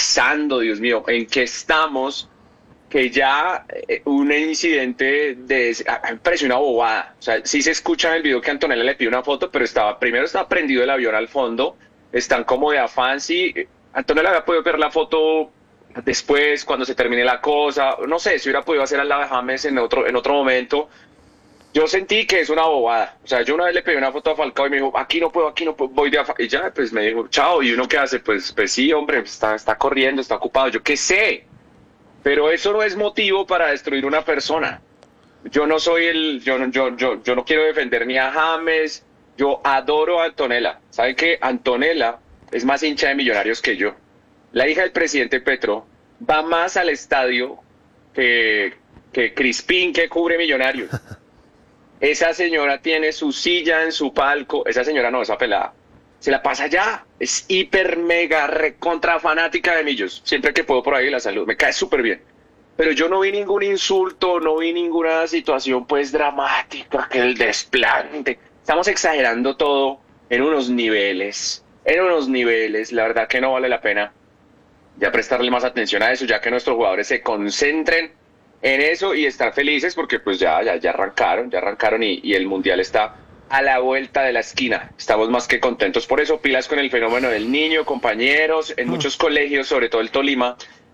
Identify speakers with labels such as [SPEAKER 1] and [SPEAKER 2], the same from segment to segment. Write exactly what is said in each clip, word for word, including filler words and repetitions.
[SPEAKER 1] pasando, Dios mío? ¿En qué estamos? Que ya eh, un incidente de ese- a- a mí me pareció una bobada. O sea, sí se escucha en el video que Antonella le pide una foto, pero estaba, primero estaba prendido el avión al fondo, están como de afán, sí. Antonella había podido ver la foto después, cuando se termine la cosa, no sé, si hubiera podido hacer al lado de James en otro, en otro momento. Yo sentí que es una bobada. O sea, yo una vez le pedí una foto a Falcao y me dijo, aquí no puedo, aquí no puedo, voy de afán. Y ya, pues me dijo, chao. ¿Y uno qué hace? Pues, pues sí, hombre, está, está corriendo, está ocupado. Yo qué sé. Pero eso no es motivo para destruir una persona. Yo no soy el, yo, no- yo, yo, yo no quiero defender ni a James. Yo adoro a Antonella. ¿Saben qué? Antonella es más hincha de Millonarios que yo. La hija del presidente Petro va más al estadio que, que Crispín que cubre Millonarios. Esa señora tiene su silla en su palco. Esa señora no, esa pelada. Se la pasa allá. Es hiper, mega, recontra fanática de Millos. Siempre que puedo por ahí la salud. Me cae súper bien. Pero yo no vi ningún insulto, no vi ninguna situación pues dramática, que el desplante. Estamos exagerando todo en unos niveles. En unos niveles. La verdad que no vale la pena ya prestarle más atención a eso, ya que nuestros jugadores se concentren en eso y estar felices porque pues ya, ya, ya arrancaron, ya arrancaron y, y el Mundial está a la vuelta de la esquina. Estamos más que contentos por eso. Pilas con el fenómeno del niño, compañeros. En muchos colegios, sobre todo el Tolima,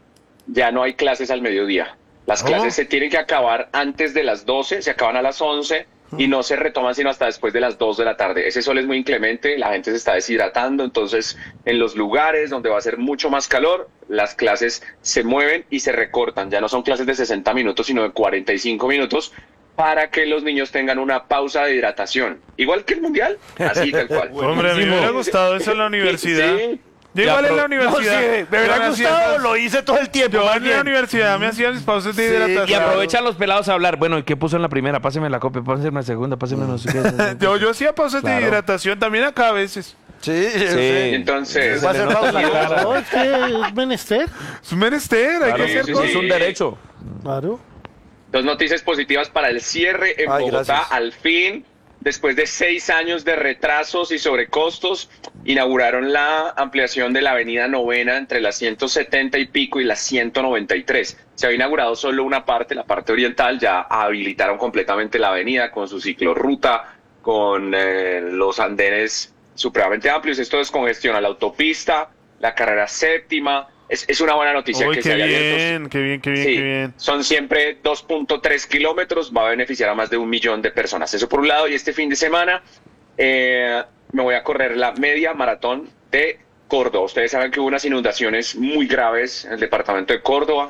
[SPEAKER 1] ya no hay clases al mediodía. Las
[SPEAKER 2] Oh.
[SPEAKER 1] clases se tienen que acabar antes de las doce, se acaban a las once y no se retoman sino hasta después de las dos de la tarde. Ese sol es muy inclemente, la gente se está deshidratando, entonces en los lugares donde va a ser mucho más calor, las clases se mueven y se recortan. Ya no son clases de sesenta minutos, sino de cuarenta y cinco minutos para que los niños tengan una pausa de hidratación. Igual que el Mundial, así tal cual.
[SPEAKER 2] Hombre, a mí me hubiera gustado eso en la universidad.
[SPEAKER 1] Sí.
[SPEAKER 2] Yo igual en la
[SPEAKER 3] No,
[SPEAKER 2] universidad.
[SPEAKER 3] sí, me
[SPEAKER 2] yo
[SPEAKER 3] hubiera
[SPEAKER 2] me hacía-
[SPEAKER 3] gustado, lo hice todo el tiempo.
[SPEAKER 2] Yo
[SPEAKER 3] más
[SPEAKER 2] en la
[SPEAKER 3] bien.
[SPEAKER 2] universidad me hacía mis pausas de
[SPEAKER 3] Sí,
[SPEAKER 2] hidratación.
[SPEAKER 4] Y aprovechan los pelados a hablar. Bueno, ¿y qué puso en la primera? Páseme la copia, páseme la segunda, páseme no sé qué.
[SPEAKER 2] Yo, yo hacía pausas de
[SPEAKER 4] Claro.
[SPEAKER 2] hidratación también acá a veces.
[SPEAKER 3] Sí, sí.
[SPEAKER 4] Sí.
[SPEAKER 1] Entonces,
[SPEAKER 3] Va a ser pausa.
[SPEAKER 5] No, es que es menester.
[SPEAKER 2] Es un menester, hay
[SPEAKER 4] Claro,
[SPEAKER 2] que hacer
[SPEAKER 1] sí,
[SPEAKER 2] cosas.
[SPEAKER 4] es un derecho.
[SPEAKER 5] Claro.
[SPEAKER 1] dos noticias positivas para el cierre en
[SPEAKER 3] Ay,
[SPEAKER 1] Bogotá.
[SPEAKER 3] gracias.
[SPEAKER 1] Al fin, después de seis años de retrasos y sobrecostos, inauguraron la ampliación de la avenida Novena entre las ciento setenta y pico y las ciento noventa y tres. Se había inaugurado solo una parte, la parte oriental, ya habilitaron completamente la avenida con su ciclorruta, con eh, los andenes supremamente amplios. Esto descongestiona la autopista, la carrera séptima. Es, es una buena noticia
[SPEAKER 2] Uy,
[SPEAKER 1] que
[SPEAKER 2] qué
[SPEAKER 1] se haya
[SPEAKER 2] bien,
[SPEAKER 1] abierto.
[SPEAKER 2] qué bien, qué bien,
[SPEAKER 1] Sí,
[SPEAKER 2] qué bien.
[SPEAKER 1] son siempre dos punto tres kilómetros, va a beneficiar a más de un millón de personas. Eso por un lado, y este fin de semana eh, me voy a correr la media maratón de Córdoba. Ustedes saben que hubo unas inundaciones muy graves en el departamento de Córdoba.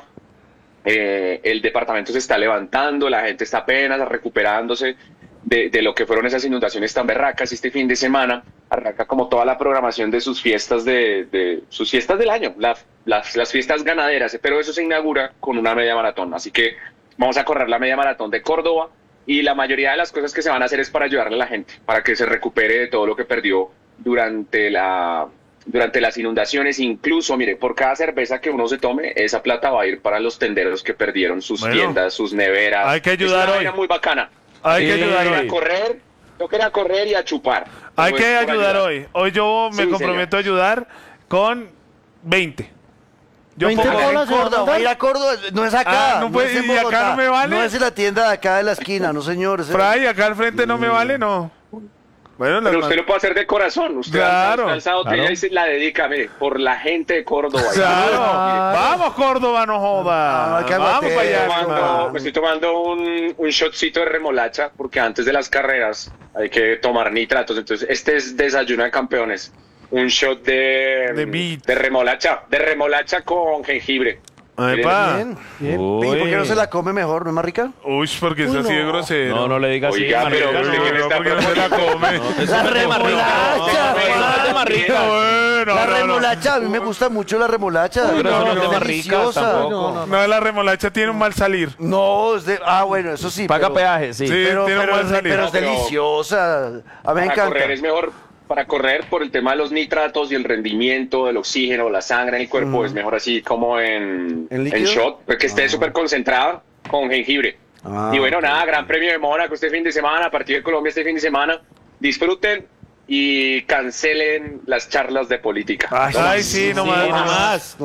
[SPEAKER 1] Eh, el departamento se está levantando, la gente está apenas recuperándose de, de lo que fueron esas inundaciones tan berracas. Este fin de semana arranca como toda la programación de sus fiestas de, de sus fiestas del año, la- las, las fiestas ganaderas, pero eso se inaugura con una media maratón. Así que vamos a correr la media maratón de Córdoba y la mayoría de las cosas que se van a hacer es para ayudarle a la gente, para que se recupere de todo lo que perdió durante la durante las inundaciones. Incluso, mire, por cada cerveza que uno se tome, esa plata va a ir para los tenderos que perdieron sus
[SPEAKER 2] Bueno,
[SPEAKER 1] tiendas, sus neveras.
[SPEAKER 2] hay que ayudar
[SPEAKER 1] es una
[SPEAKER 2] hoy.
[SPEAKER 1] vaina muy bacana.
[SPEAKER 2] Hay que
[SPEAKER 1] Sí,
[SPEAKER 2] ayudar
[SPEAKER 1] ir a
[SPEAKER 2] hoy.
[SPEAKER 1] correr, yo quería correr y a chupar.
[SPEAKER 2] Hay
[SPEAKER 1] Pues,
[SPEAKER 2] que
[SPEAKER 1] por
[SPEAKER 2] ayudar hoy. Hoy yo me
[SPEAKER 1] Sí,
[SPEAKER 2] comprometo a ayudar con veinte. Yo
[SPEAKER 5] veinte
[SPEAKER 2] pongo-
[SPEAKER 3] En
[SPEAKER 5] bolas se va a
[SPEAKER 3] Córdoba, va a
[SPEAKER 5] mandar.
[SPEAKER 3] ir a Córdoba, no es acá,
[SPEAKER 2] Ah, no
[SPEAKER 3] no,
[SPEAKER 2] puede-
[SPEAKER 3] es en
[SPEAKER 2] y acá
[SPEAKER 3] Bogotá,
[SPEAKER 2] no me vale.
[SPEAKER 3] no es en la tienda de acá de la esquina, no señor. es en-
[SPEAKER 2] Fray, acá al frente no me vale, no. Bueno, las
[SPEAKER 1] Pero usted
[SPEAKER 2] man-
[SPEAKER 1] lo puede hacer de corazón. Usted
[SPEAKER 2] Claro,
[SPEAKER 1] alza, alza botella
[SPEAKER 4] claro.
[SPEAKER 1] y se la dedica, mire, por la gente de Córdoba.
[SPEAKER 2] Claro.
[SPEAKER 5] Claro.
[SPEAKER 2] Vamos, Córdoba, no joda.
[SPEAKER 3] Ah, qué
[SPEAKER 2] Vamos
[SPEAKER 3] aguatero,
[SPEAKER 2] para allá.
[SPEAKER 1] Estoy tomando-
[SPEAKER 2] hermano.
[SPEAKER 1] me estoy tomando un, un shotcito de remolacha porque antes de las carreras hay que tomar nitratos. Entonces, este es desayuno de campeones. Un shot de,
[SPEAKER 2] De beet.
[SPEAKER 1] de remolacha, de remolacha con jengibre.
[SPEAKER 2] Epa.
[SPEAKER 3] Bien, bien.
[SPEAKER 4] Uy.
[SPEAKER 3] ¿Y por qué no se la come mejor, no es más rica?
[SPEAKER 2] Uy, porque es
[SPEAKER 5] Uy,
[SPEAKER 2] así de
[SPEAKER 5] no.
[SPEAKER 2] grosero.
[SPEAKER 4] No, no le digas así.
[SPEAKER 1] Oiga, pero
[SPEAKER 4] marica,
[SPEAKER 1] usted
[SPEAKER 4] no.
[SPEAKER 1] que me
[SPEAKER 2] no,
[SPEAKER 1] está
[SPEAKER 2] porque no se la come.
[SPEAKER 3] La remolacha,
[SPEAKER 4] No,
[SPEAKER 3] hermano.
[SPEAKER 4] es más rica.
[SPEAKER 2] Bueno,
[SPEAKER 3] La
[SPEAKER 2] no, no.
[SPEAKER 3] remolacha, a mí me gusta mucho la remolacha.
[SPEAKER 4] Pero
[SPEAKER 2] no,
[SPEAKER 4] eso no
[SPEAKER 2] no,
[SPEAKER 4] es más rica
[SPEAKER 3] deliciosa.
[SPEAKER 4] tampoco.
[SPEAKER 5] No, no,
[SPEAKER 2] No, la remolacha tiene un mal salir.
[SPEAKER 3] No, es de... Ah, bueno, eso sí.
[SPEAKER 4] Paga
[SPEAKER 3] pero,
[SPEAKER 4] peaje, sí.
[SPEAKER 2] Sí.
[SPEAKER 3] Pero,
[SPEAKER 2] tiene un
[SPEAKER 3] pero,
[SPEAKER 2] mal
[SPEAKER 3] es,
[SPEAKER 2] salir.
[SPEAKER 3] pero es
[SPEAKER 1] No, pero-
[SPEAKER 3] deliciosa. A mí me
[SPEAKER 1] Para
[SPEAKER 3] encanta.
[SPEAKER 1] correr es mejor, para correr por el tema de los nitratos y el rendimiento del oxígeno, la sangre en el cuerpo, es mejor así como en,
[SPEAKER 3] ¿En líquido?
[SPEAKER 1] shot, pues, que esté súper concentrada con jengibre.
[SPEAKER 3] Ah,
[SPEAKER 1] y bueno,
[SPEAKER 3] ok.
[SPEAKER 1] nada, Gran Premio de Mónaco este fin de semana, partido de Colombia este fin de semana. Disfruten y cancelen las charlas de política.
[SPEAKER 2] Ay, sí, no más.
[SPEAKER 4] No más.